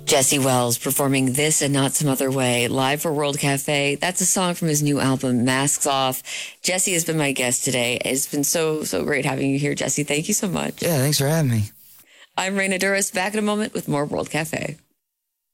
Jesse Wells performing This and Not Some Other Way live for World Cafe. That's a song from his new album, Masks Off. Jesse has been my guest today. It's been so great having you here, Jesse. Thank you so much. Yeah, thanks for having me. I'm Raina Duras, back in a moment with more World Cafe.